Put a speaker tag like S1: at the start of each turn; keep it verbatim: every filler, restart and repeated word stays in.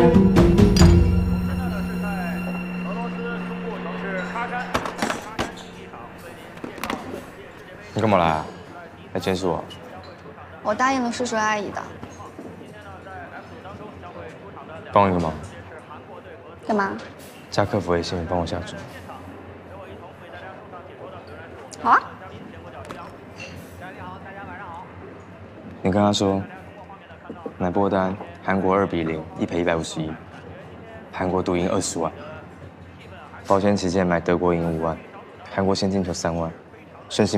S1: 你干嘛来啊？来监视我？
S2: 我答应了叔叔阿姨的。
S1: 帮我一个忙。
S2: 干嘛？
S1: 加客服微信，帮我下注。
S2: 好啊。
S1: 你跟他说，买波单，韩国二比零，一赔一百五十一，韩国赌赢二十万。保险起见买德国赢五万，韩国先进球三万，顺心。